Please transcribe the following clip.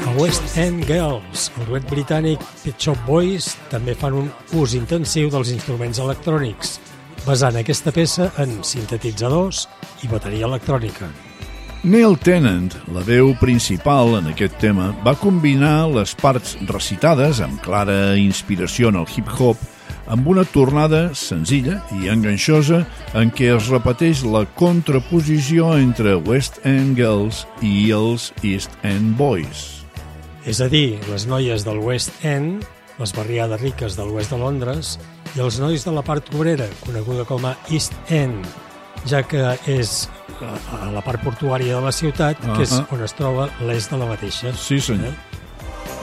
a West End Girls. El duet britànic Pet Shop Boys també fan un ús intensiu dels instruments electrònics, basant aquesta peça en sintetitzadors i bateria electrònica. Neil Tennant, la veu principal en aquest tema, va combinar les parts recitades amb clara inspiració en el hip-hop amb una tornada senzilla i enganxosa en què es repeteix la contraposició entre West End Girls i els East End Boys. És a dir, les noies del West End, les barriades riques de l'oest de Londres, i els nois de la part obrera, coneguda com a East End, ja que és a la part portuària de la ciutat, que és on es troba l'est de la mateixa. Sí, senyor.